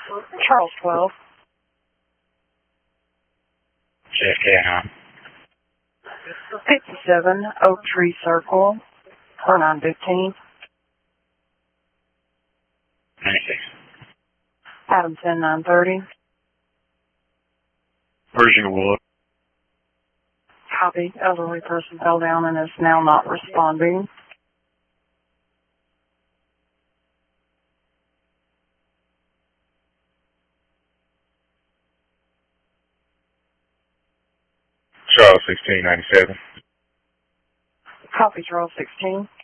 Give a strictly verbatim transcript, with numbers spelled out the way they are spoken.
Charles twelve. J F K nine. fifty-seven Oak Tree Circle, four nine fifteen. ninety-six. Adam ten nine thirty. Virginia Wood. Copy. Elderly person fell down and is now not responding. Charles sixteen ninety-seven. Copy, Charles sixteen.